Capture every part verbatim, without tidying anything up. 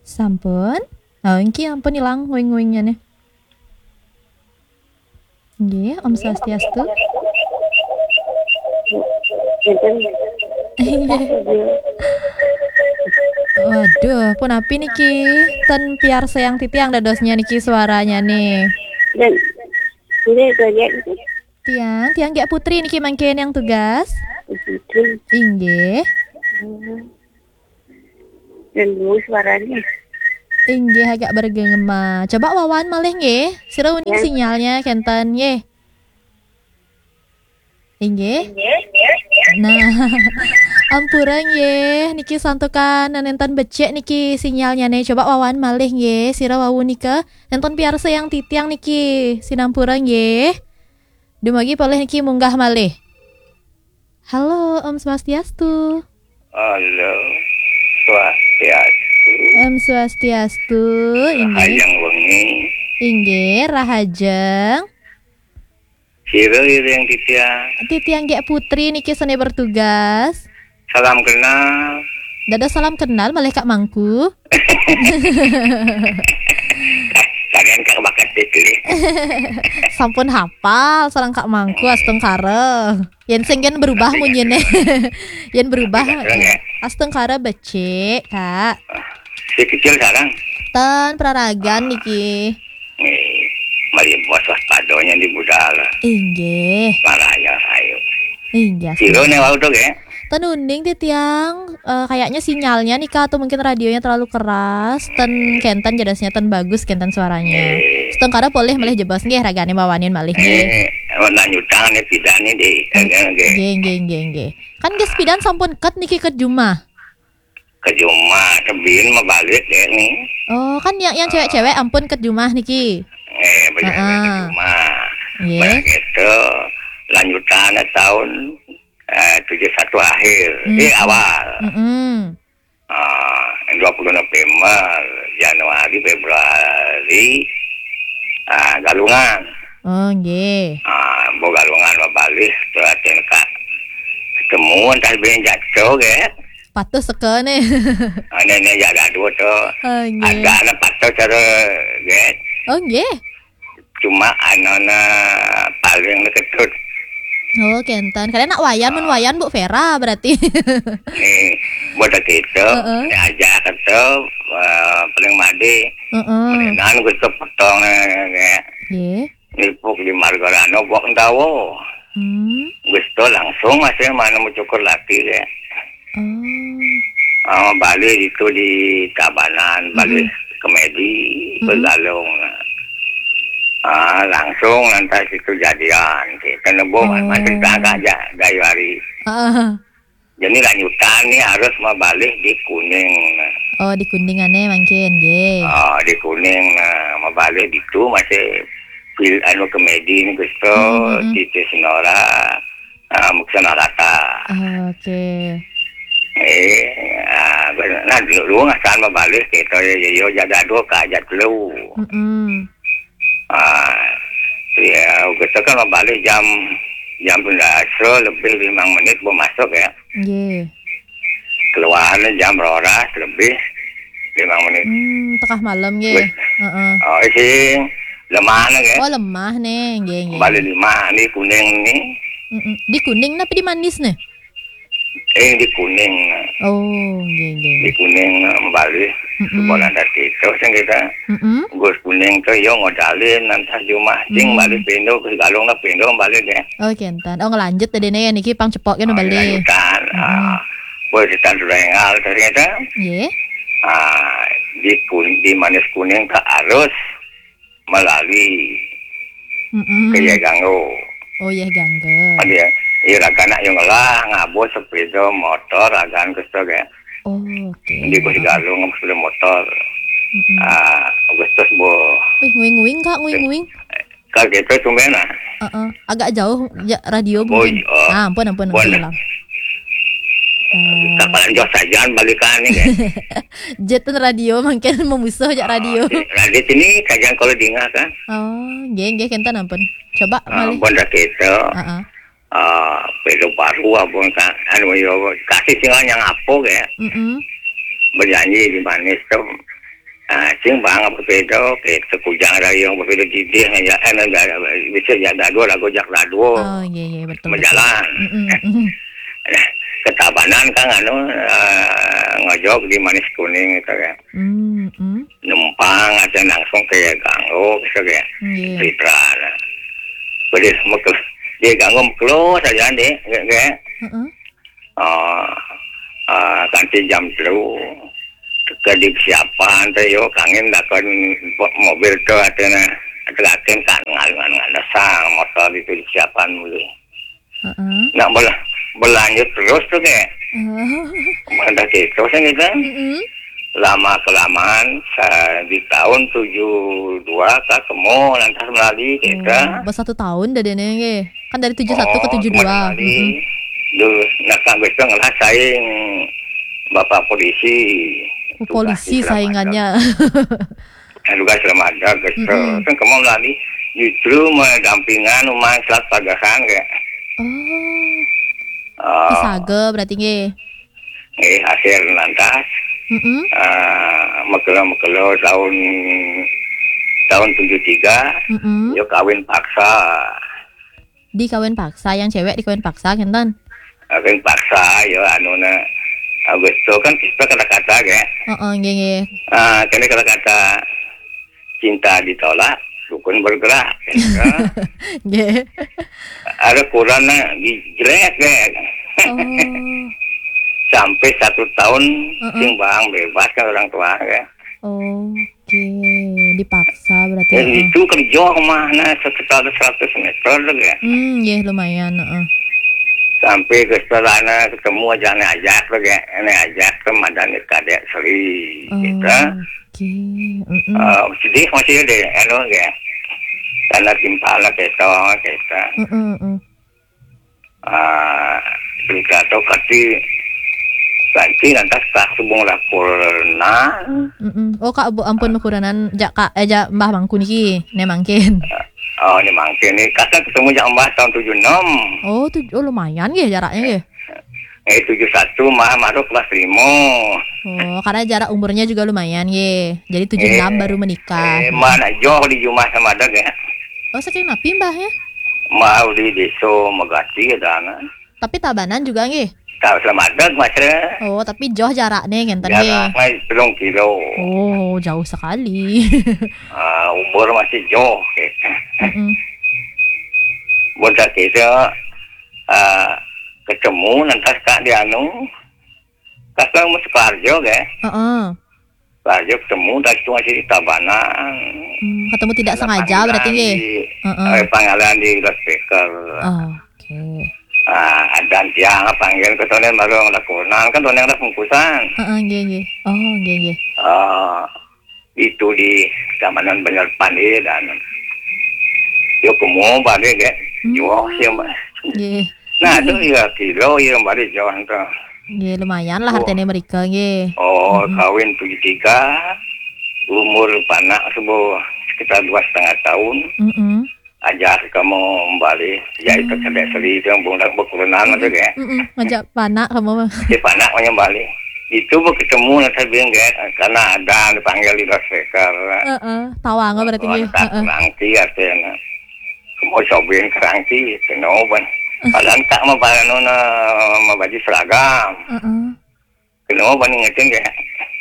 Sampun. Oh, iki ampun ilang nguing-nguingnya nih. Nggih, Om Swastiastu. Waduh, pun api niki ten piar sayang titiang dadosnya niki suaranya nih. Dan ini banyak itu. Tiang, tiang gak putri niki mangken yang tugas. Putri. Inggih. Dan dulu suaranya. Inggih agak bergema. Coba wawan malih nggih. Sira uning Ya. sinyalnya kenten nggih. Inggih. Nah, ampura nggih, niki santukan nenten becek niki sinyalnya nih. Coba wawan malih nggih, sira wawu nika nenten piarsa yang titiang niki sinampura nggih. Dumagi poleh niki munggah malih. Halo Om Swastiastu. Halo Swastiastu. Om Swastiastu. Inggih. Rahajang wengi. Inggih, rahajeng. Sira yang titiang. Titiang gek putri niki sene bertugas. Salam kenal. Dada salam kenal malih Kak Mangku. Kalian kak bakat titili. Sampun hafal sareng Kak Mangku astengkara. Yen sing gen berubah mun yen. Yen berubah. Astengkara becik, Kak. Si kecil sekarang. Ten praragan niki. Nih, mari bos waspadonya di budala. Inggih. Maraya ayo. Inggih. Sira ne wau tuh ya. Ten uning titiang uh, kayaknya sinyalnya nih Kak atau mungkin radionya terlalu keras. Ten kenten jedasnya ten bagus kenten suaranya. Setengkara boleh malih jebas nggih ragane bawanin malih nggih. Eh, warna nyutang nih pidane di. Nggih nggih nggih nggih. Kan geus pidan sampun ket niki ket Jumah. Ke Jumah tebin mau balik deh nih. Oh, kan yang yang cewek-cewek ampun ket Jumah niki. Eh, bener ke Jumah. Nggih. Begitu lanjutan tahun Uh, tujuh satu akhir, mm. eh awal, mm-hmm. uh, dua puluh November, Januari, Februari, uh, galungan. Oh, nggih. Uh, bo galungan balik, teratin kak, ketemu entah ben jatuh, ke? Patuh sekene. Ah, nenek jaga dua tuh, oh, ada anak patuh cara, ke? Oh, nggih. Cuma anak paling ketut. Oh, kenten. Kalian nak wayan mun wayan Bu Vera berarti. Nih, buat gitu. Uh-uh. Diajak itu uh, paling madi. Heeh. Menan gue potong kayak. Nggih. Nipuk di Margarano buat tahu. Hmm. Gue langsung masih mana mau cukur laki ya. Oh. Uh, balik itu di Tabanan, balik uh-huh. ke Medi, uh-huh. bergalung. Ah, langsung nanti situ jadian kita nebongan oh. masih tak aja dari hari uh. jadi lanjutan nih harus mau balik di Kuning. Oh, di Kuningannya mungkin nggih. Oh, di Kuning nah mau balik itu masih pil anu ke Medi nih gusto mm-hmm. di Sinora uh, Muksana Rata. Oh, oke okay. eh ah nah dulu ngasan mau balik kita yo jaga dua kajat lu. Mm-hmm. Ah, ya, kita kan balik jam jam berasa lebih lima menit mau masuk ya. Iya. Yeah. Keluarnya jam roras lebih lima menit. Hmm, tengah malam ya. Uh-uh. Oh sih, lemah nih. Oh lemah nih, iya iya. Balik lima nih Kuning nih. Mm-mm. Di Kuning tapi di manis nih. Eh di Kuning. Oh, iya iya. Di Kuning balik. Sebulan dari itu sih kita. Gus Kuning tuh yo ngodalin nanti Jumat sing balik Pindo ke Galung lah Pindo balik deh. Oh kentan. Oh ngelanjut tadi nih niki pang cepok kan balik. Lanjutan. Ah, boleh kita rengal ternyata. Iya. Ah, di kun di Manis Kuning ke arus melalui ke Ganggo. Oh iya Ganggo. Ada iya ragana yang lah ngabo sepeda motor agan kesto kayak. Oh, oke. Okay. Di Gus Galung sepeda motor. Mm-hmm. Ah, Agustus bo. Wih, nguing-nguing Kak, nguing-nguing. Kak gitu tumena. Heeh. Uh-uh. Agak jauh ya, radio mungkin. Oh, oh. Ah, ampun ampun ampun ulang. Uh, Kapan jos sajaan balikan nih kan. Jeton radio mungkin memusuh jak radio. Oh, radio ini kajian kalau dengar kan. Oh, nggih nggih kenten ampun. Coba malih. Ah, bonda gitu. Heeh. Ah, pelo baru abon kan anu yo kasih singan yang apa kayak. Heeh. Berjanji di manis tuh Ah, sing bang apa pedo ke kujang rayong pedo jidih ya ana bisa ya dadu lagu jak dadu Oh, iya iya betul. menjalan. Mm-mm, mm-mm. Ketabanan kan anu uh, ngojok di manis kuning itu ya. Mm, mm. Numpang aja langsung ke ganggu gitu ya. Iya. Citra. Jadi mekel dia ganggu mekelo saja deh kayak Heeh. uh, uh, ganti jam dulu ke di siapan teh yo kangen dakon mobil tuh atena atelakeun kan ngan sang motor itu di siapan mulu. Heeh. Nak bola berlanjut terus tuh kayak Oh. ada gitu kan gitu. Mm-mm. Lama kelamaan sa- di tahun tujuh dua ketemu lantas melalui kita. Oh, pas satu tahun dah dene ge. Kan dari tujuh satu ke tujuh dua. Melalui duh nak kanggo ngalah saing Bapak polisi. Oh, polisi saingannya. Kan juga selamat ada gitu. Mm-mm. Kan kamu melalui justru mendampingan rumah selat pagasan kayak. Oh, Uh, Pisage berarti ge. eh hasil lantas Heeh. uh, mekelo-mekelo tahun tahun tujuh tiga Heeh. yo kawin paksa Di kawin paksa, yang cewek di kawin paksa kenten. kawin paksa yo anu na Agusto kan kita kata-kata ya Heeh, nge nge. ah kene kata-kata cinta ditolak dukun bergerak ya. Nge. Ada kurangnya dijelek ya Oh. sampai satu tahun Uh-uh. sing bang bebas kan orang tua ya. Oke, dipaksa berarti. Dan heeh. itu kerja kemana sekitar seratus meter lagi ya. Hmm, ya lumayan, heeh. Sampai ke sana ketemu aja ane ajak lagi, ane ajak ke madani kadek seri, Oh, gitu. oke. Mm-mm. Uh, sedih masih ada, anu ya. Karena timpala kita, kita. Mm-mm, mm. Ah, berita atau kati ganti lantas tak subung lapor na. Mm-mm. Oh kak, bu, ampun makuranan jak kak, eh jak mbah mangku niki, ne mangkin. Oh, ini mangkin ini kata ketemu jam mbah tahun tujuh enam. Oh tuh, oh lumayan ya jaraknya ya. Eh tujuh satu mah masuk kelas lima. Oh karena jarak umurnya juga lumayan ya. Jadi tujuh enam Eh, baru menikah. Eh, mana jauh di Jumah sama ada ya. Oh saking napi mbah ya. Mau di desa Megati ada anak. Tapi tabanan juga nggih. Tak sama ada macam. Oh tapi jauh jaraknya ngenten Jarak nggih. mai telung kilo. Oh jauh sekali. Ah, umur masih jauh. Gitu. Mm-mm. Budak kita ah, ketemu nanti kak di anu. Kakak mau sekarjo ya. Heeh. Sekarjo ketemu dari itu masih di Tabanan. Hmm, ketemu tidak sengaja berarti nggih. Heeh. Eh, panggilan di loudspeaker. Oh, oke. Ah, ada tiang panggil ke sana baru ngelakukan kan sana ada pungkusan. Heeh, nggih nggih. Oh, nggih nggih. Ah, itu di Keamanan Bener Pandi dan yo kemu balik ya. Hmm. Yo sih mbak. Nggih. Nah itu ya kilo yang balik jauh entah. Nggih lumayan lah hartane mereka nggih. Oh, Mm-mm. kawin tujuh tiga, umur panak sebuah sekitar dua setengah tahun. Heeh. Ajar kamu kembali, ya itu sedek seri itu yang bundak berkurunan itu ya. Heeh, ngajak panak kamu mah. Si panak mau kembali. Itu bu ketemu nanti bilang ya, karena ada dipanggil di loudspeaker. Heeh, tawanga berarti nggih. Tak Heeh. kerangki artinya. Kamu cobain kerangki, kenoban. Padahal tak mau bayar na mau baju seragam. Heeh. Kenoban ingetin ya.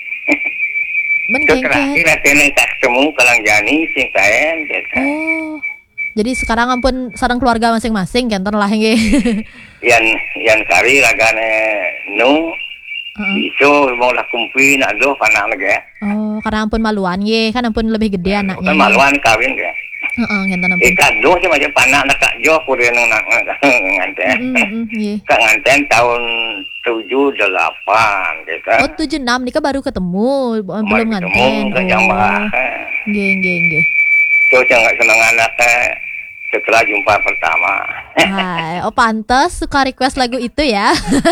Ben Itu kengket. terakhir artinya tak ketemu kalang jani sing kaen gitu. Oh. Jadi sekarang ampun sareng keluarga masing-masing kenten lah nggih. Yan yan kari lagane nu Heeh. iso mau lah kumpi nak do panak lagi. Oh, karena ampun maluan nggih, kan ampun lebih gede anaknya. Kan maluan kawin ya. Heeh, ngenten ampun. Eh kado sih macam panak nak kak jo kudu nang nganten. Heeh, heeh, nggih. Kak nganten tahun tujuh delapan gitu. Oh, tujuh enam nikah baru ketemu, belum Ketemu nganten. ke Jambah. Nggih, nggih, nggih. So jangan senang anaknya setelah jumpa pertama. Hai, oh pantes suka request lagu itu ya.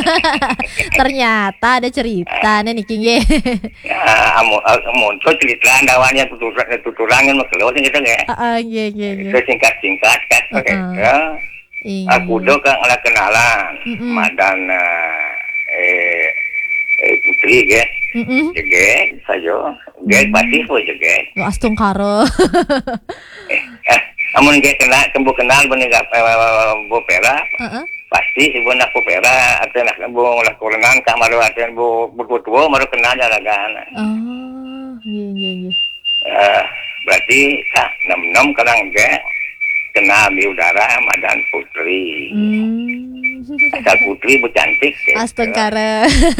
Ternyata ada cerita nih Niki nggih. Ya, amun amun so cerita dawannya tuturan tuturangin makelo sing gitu ya. Heeh, nggih, nggih, nggih. So singkat-singkat kan Heeh. ya. Iya. Aku do kan ala kenalan. Mm-mm. Madan eh eh putri ge. Mm-mm. Jeget sajo. Ge pasti po jeget. Lo astung karo. Eh, eh, amun ge kenal kembu kenal benih ga bu pera. Heeh. Pasti ibu nak bu pera atau nak bu lah kurenan kamar atau bu berkutu baru kenal jalagan. Oh, iya iya iya. Eh, berarti kak enam enam kadang ge kena di udara Madan Putri. Hmm. Asal putri bu cantik. Gitu. Astengkara.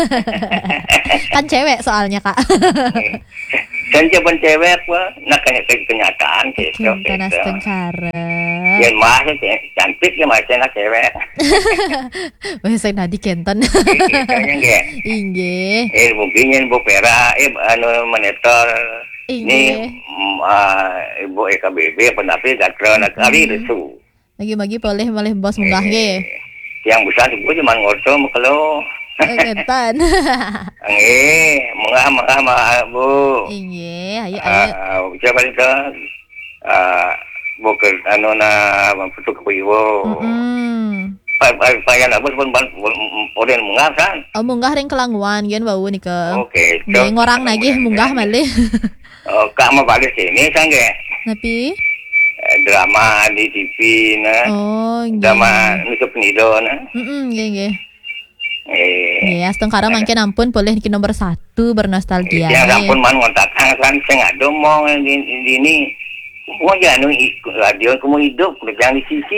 Kan cewek soalnya kak. Dan jaban cewek wah, nak kayak kenyataan gitu. Kan astengkara. Yang mah cantik ya masih nak cewek. Wah saya nadi kenton. Kayaknya enggak. Inge. Eh mungkin yang bu pera, eh anu monitor. Ini ibu E K B B pendapi gatra nak kali itu. Lagi-lagi boleh boleh bos munggah ge. Yang besar ibu cuma ngorto kalau. Kenton. Eh, mengah mengah mah bu. Iya, ayo ayo. Siapa itu? Ah, bukan anu na putuk ku ibu. Hmm. Payan apa pun pun mengah kan? Oh munggah ring kelanguan gen bau nih ke. Oke. Dia ngorang lagi munggah malih. Oh, kak mau balik sini sangge. Tapi Drama di T V na. oh, nggih. Drama nutup nido na. Heeh, nggih nggih. Eh. Ya, astengkara mangke ampun boleh ki nomor satu bernostalgia. Yang ampun man ngontak kan saya ngado mau di ini. Mau ya anu radio kamu hidup jangan di sisi.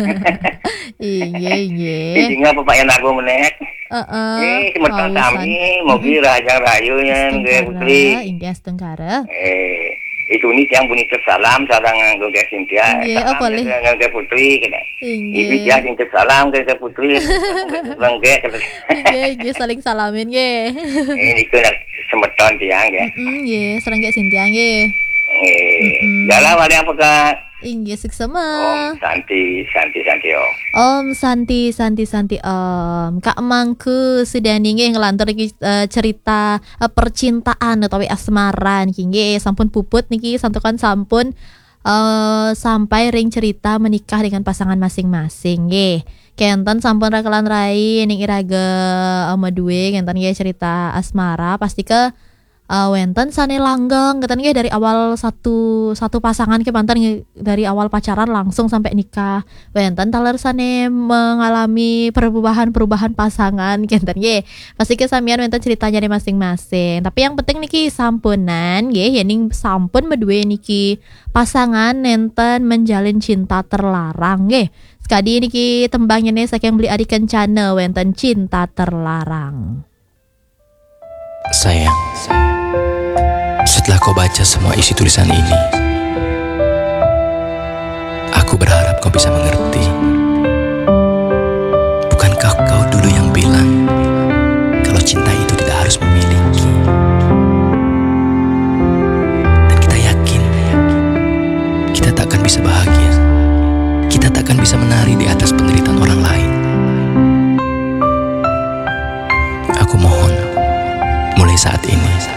Iya iya. Jadi ngapa Pak yang aku menek? Heeh. Eh, semeton kami mau kira aja rayu yang gue putri. Inggih astengkara. Eh, itu nih yang bunyi salam sarang gue Cynthia. Iya, oh boleh. Gue putri kena. Inggih. Ibu dia yang salam ke putri. Bang gue. Iya, iya saling salamin nggih. Ini kena semeton tiang ya. Heeh, nggih, sareng ge Sintia nggih. Eh, jalan wali apa kak? Inggih seksama. Om Santi, Santi, Santi om. Om Santi, Santi, Santi Om. Kak mangku sedani nggih ngelantur iki uh, cerita uh, percintaan utawi asmaran iki nggih sampun puput niki santukan sampun uh, sampai ring cerita menikah dengan pasangan masing-masing nggih. Kenten sampun rakalan rai ning iraga ama duwe kenten nggih cerita asmara pasti ke Uh, wenten sane langgeng keten nggih dari awal satu satu pasangan ke mantan dari awal pacaran langsung sampai nikah. Wenten taler sane mengalami perubahan-perubahan pasangan kenten nggih. Pasti ke samian wenten ceritanya nih masing-masing. Tapi yang penting niki sampunan nggih yen sampun medue niki pasangan nenten menjalin cinta terlarang nggih. Sekadi niki tembangnya nih saking beli adi kencana wenten cinta terlarang. Sayang, setelah kau baca semua isi tulisan ini, aku berharap kau bisa mengerti. Bukankah kau dulu yang bilang kalau cinta itu tidak harus memiliki? Dan kita yakin kita takkan bisa bahagia, kita takkan bisa menari di atas penderitaan orang lain. Aku mohon, mulai saat ini